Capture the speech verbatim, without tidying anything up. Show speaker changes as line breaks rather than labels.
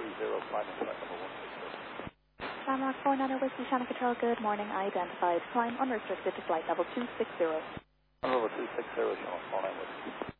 three zero, climb in flight number one six zero.
Shamrock four nine zero Whiskey Channel Control, good morning. Identified. Climb unrestricted to flight level two six zero.
Level two six zero, Shamrock four nine Whiskey.